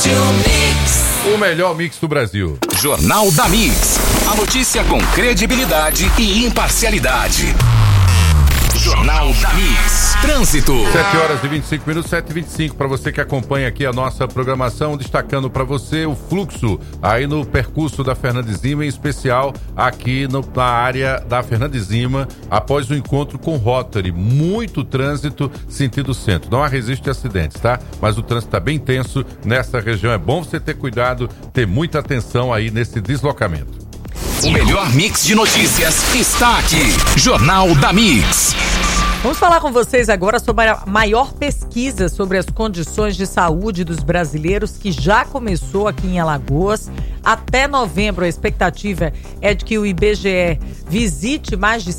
O melhor mix do Brasil. Jornal da Mix. A notícia com credibilidade e imparcialidade. Jornal da Mix. Trânsito. 7h25, 7h25, para você que acompanha aqui a nossa programação, destacando para você o fluxo aí no percurso da Fernandes Lima, em especial aqui na área da Fernandes Lima, após o encontro com Rotary. Muito trânsito sentido centro. Não há registro de acidentes, tá? Mas o trânsito está bem tenso nessa região. É bom você ter cuidado, ter muita atenção aí nesse deslocamento. O melhor mix de notícias está aqui. Jornal da Mix. Vamos falar com vocês agora sobre a maior pesquisa sobre as condições de saúde dos brasileiros, que já começou aqui em Alagoas. Até novembro, a expectativa é de que o IBGE visite mais de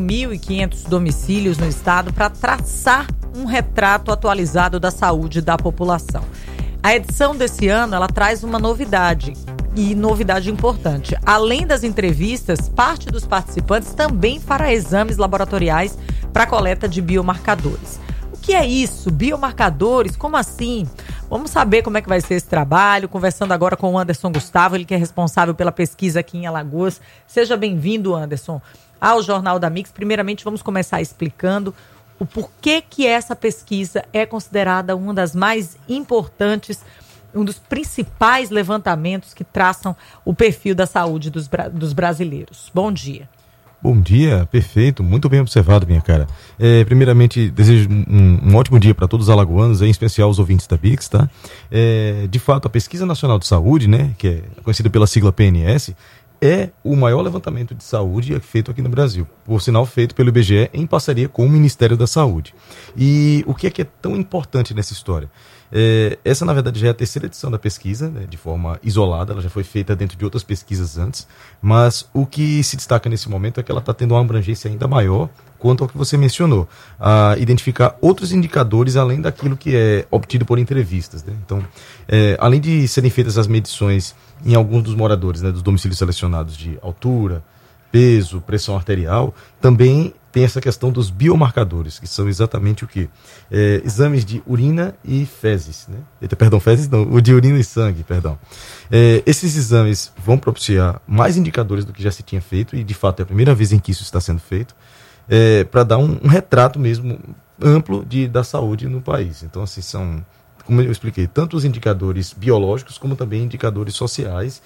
5.500 domicílios no estado para traçar um retrato atualizado da saúde da população. A edição desse ano, ela traz uma novidade. E novidade importante, além das entrevistas, parte dos participantes também fará exames laboratoriais para coleta de biomarcadores. O que é isso? Biomarcadores? Como assim? Vamos saber como é que vai ser esse trabalho, conversando agora com o Anderson Gustavo, ele que é responsável pela pesquisa aqui em Alagoas. Seja bem-vindo, Anderson, ao Jornal da Mix. Primeiramente, vamos começar explicando o porquê que essa pesquisa é considerada uma das mais importantes, um dos principais levantamentos que traçam o perfil da saúde dos brasileiros. Bom dia. Bom dia, perfeito, muito bem observado, minha cara. Primeiramente, desejo um ótimo dia para todos os alagoanos, em especial os ouvintes da Bix, tá? De fato, a Pesquisa Nacional de Saúde, né, que é conhecida pela sigla PNS, é o maior levantamento de saúde feito aqui no Brasil, por sinal feito pelo IBGE em parceria com o Ministério da Saúde. E o que é tão importante nessa história? Essa, na verdade, já é a terceira edição da pesquisa, né, de forma isolada, ela já foi feita dentro de outras pesquisas antes, mas o que se destaca nesse momento é que ela está tendo uma abrangência ainda maior quanto ao que você mencionou, a identificar outros indicadores além daquilo que é obtido por entrevistas, né? Então, além de serem feitas as medições em alguns dos moradores, né, dos domicílios selecionados de altura, peso, pressão arterial, também tem essa questão dos biomarcadores, que são exatamente o quê? Exames de urina e fezes, né? Fezes não, o de urina e sangue, perdão. Esses exames vão propiciar mais indicadores do que já se tinha feito, e de fato é a primeira vez em que isso está sendo feito, para dar um retrato mesmo amplo da saúde no país. Então, assim, são, como eu expliquei, tanto os indicadores biológicos como também indicadores sociais,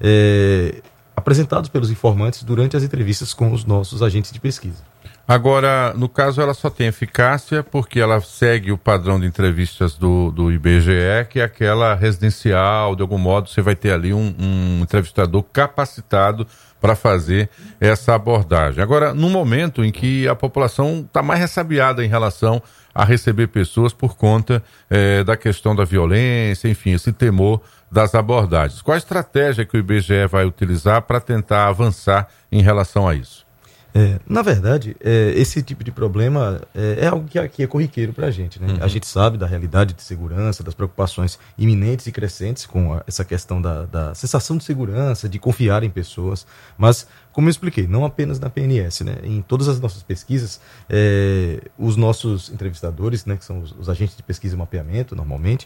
apresentados pelos informantes durante as entrevistas com os nossos agentes de pesquisa. Agora, no caso, ela só tem eficácia porque ela segue o padrão de entrevistas do IBGE, que é aquela residencial, de algum modo você vai ter ali um entrevistador capacitado para fazer essa abordagem. Agora, no momento em que a população está mais ressabiada em relação a receber pessoas por conta da questão da violência, enfim, esse temor das abordagens. Qual a estratégia que o IBGE vai utilizar para tentar avançar em relação a isso? Na verdade, esse tipo de problema é algo que aqui é corriqueiro para a gente, né? A gente sabe da realidade de segurança, das preocupações iminentes e crescentes com essa questão da sensação de segurança, de confiar em pessoas, mas, como eu expliquei, não apenas na PNS, né? Em todas as nossas pesquisas, os nossos entrevistadores, né, que são os agentes de pesquisa e mapeamento, normalmente,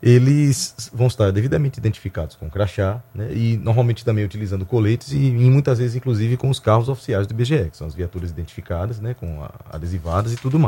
eles vão estar devidamente identificados com crachá, né, e normalmente também utilizando coletes e muitas vezes inclusive com os carros oficiais do IBGE, que são as viaturas identificadas, né, com adesivadas e tudo mais.